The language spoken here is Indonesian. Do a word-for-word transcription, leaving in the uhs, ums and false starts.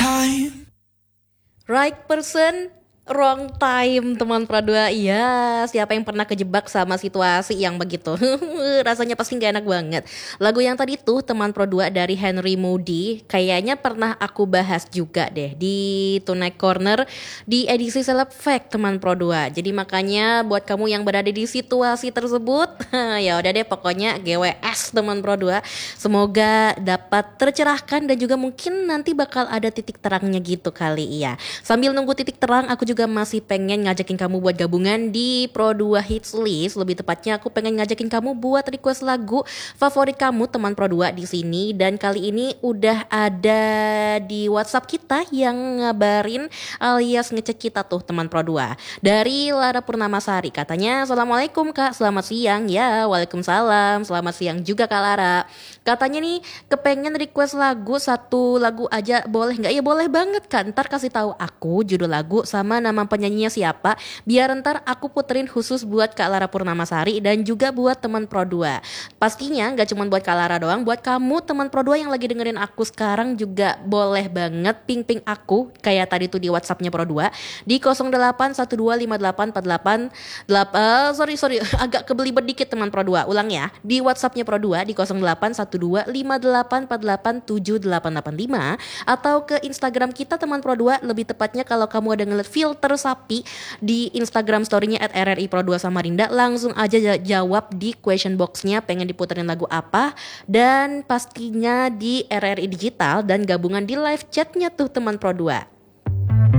time. Right person, wrong time, teman Pro dua. Iya, siapa yang pernah kejebak sama situasi yang begitu? Rasanya pasti gak enak banget. Lagu yang tadi tuh, teman Pro dua dari Henry Moody, kayaknya pernah aku bahas juga deh di Tonight Corner di edisi Celeb Fact, teman Pro dua. Jadi makanya buat kamu yang berada di situasi tersebut, ya udah deh pokoknya G W S, teman Pro dua. Semoga dapat tercerahkan dan juga mungkin nanti bakal ada titik terangnya gitu kali ya. Sambil nunggu titik terang, aku juga masih pengen ngajakin kamu buat gabungan di Pro dua Hits List. Lebih tepatnya aku pengen ngajakin kamu buat request lagu favorit kamu, teman Pro dua di sini. Dan kali ini udah ada di WhatsApp kita yang ngabarin alias ngecek kita tuh, teman Pro dua. Dari Lara Purnamasari, katanya Assalamualaikum Kak, selamat siang. Ya, Waalaikumsalam, selamat siang juga Kak Lara. Katanya nih kepengen request lagu, satu lagu aja boleh nggak? Ya boleh banget Kak, ntar kasih tahu aku judul lagu sama nama penyanyinya siapa, biar ntar aku puterin khusus buat Kak Lara Purnamasari dan juga buat teman Pro dua. Pastinya nggak cuma buat Kak Lara doang, buat kamu teman Pro dua yang lagi dengerin aku sekarang juga boleh banget ping-ping aku kayak tadi tuh di WhatsAppnya Pro dua di nol delapan satu dua lima delapan empat delapan delapan uh, sorry sorry agak kebelibet dikit teman Pro dua. Ulang ya, di WhatsAppnya Pro dua di nol delapan satu dua lima delapan empat delapan tujuh delapan delapan lima atau ke Instagram kita teman Pro dua. Lebih tepatnya kalau kamu ada ngeliat filter sapi di Instagram story-nya at R R I Pro dua Samarinda, langsung aja jawab di question box-nya pengen diputerin lagu apa, dan pastinya di R R I Digital dan gabungan di live chat-nya tuh teman Pro dua.